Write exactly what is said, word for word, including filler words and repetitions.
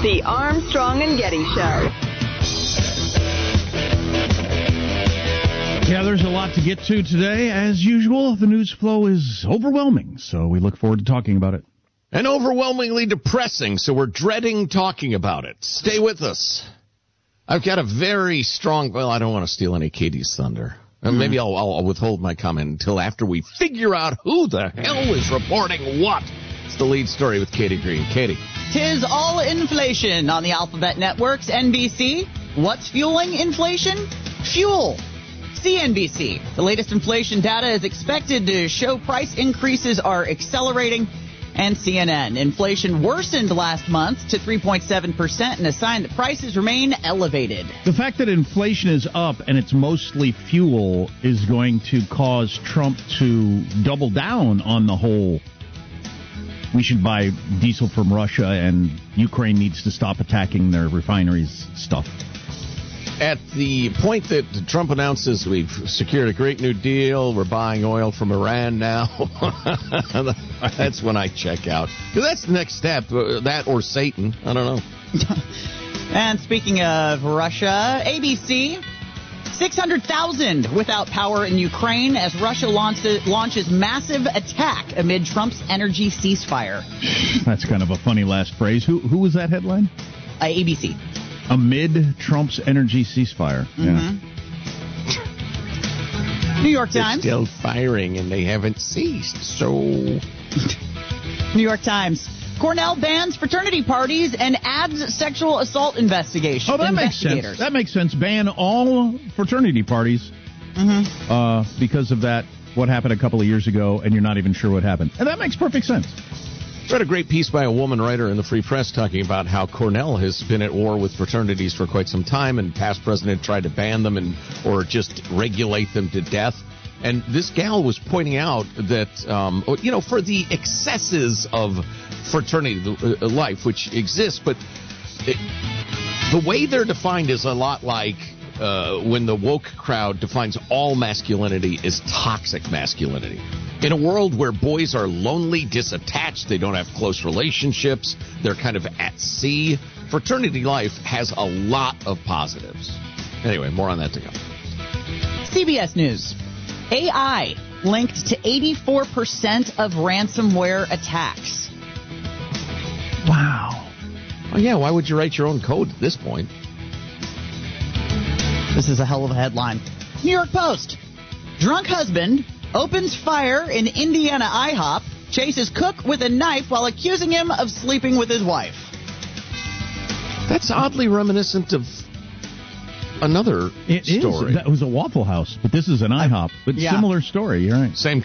The Armstrong and Getty Show. Yeah, there's a lot to get to today. As usual, the news flow is overwhelming, so we look forward to talking about it. And overwhelmingly depressing, so we're dreading talking about it. Stay with us. I've got a very strong, well, I don't want to steal any Katie's thunder. Mm. Maybe I'll, I'll withhold my comment until after we figure out who the hell is reporting what. It's the lead story with Katie Green. Katie. Tis all inflation on the Alphabet Network's N B C. What's fueling inflation? Fuel. C N B C. The latest inflation data is expected to show price increases are accelerating. And C N N. Inflation worsened last month to three point seven percent and a sign that prices remain elevated. The fact that inflation is up and it's mostly fuel is going to cause Trump to double down on the whole we should buy diesel from Russia and Ukraine needs to stop attacking their refineries stuff. At the point that Trump announces we've secured a great new deal, we're buying oil from Iran now, that's when I check out. Because that's the next step, uh, that or Satan. I don't know. And speaking of Russia, A B C, six hundred thousand without power in Ukraine as Russia launches, launches massive attack amid Trump's energy ceasefire. That's kind of a funny last phrase. Who, who was that headline? Uh, A B C. Amid Trump's energy ceasefire. Mm-hmm. Yeah. New York Times. They're still firing and they haven't ceased, so... New York Times. Cornell bans fraternity parties and adds sexual assault investigation. Oh, that makes sense. That makes sense. Ban all fraternity parties mm-hmm. uh, because of that, what happened a couple of years ago, and you're not even sure what happened. And that makes perfect sense. I read a great piece by a woman writer in the Free Press talking about how Cornell has been at war with fraternities for quite some time, and past president tried to ban them and or just regulate them to death. And this gal was pointing out that, um, you know, for the excesses of fraternity life, which exists, but it, the way they're defined is a lot like uh, when the woke crowd defines all masculinity as toxic masculinity. In a world where boys are lonely, disattached, they don't have close relationships, they're kind of at sea, fraternity life has a lot of positives. Anyway, more on that to come. C B S News. A I linked to eighty-four percent of ransomware attacks. Wow. Oh, yeah, why would you write your own code at this point? This is a hell of a headline. New York Post. Drunk husband opens fire in Indiana IHOP, chases cook with a knife while accusing him of sleeping with his wife. That's oddly reminiscent of another it story. Is. That was a Waffle House, but this is an IHOP. But yeah. Similar story, you're right. Same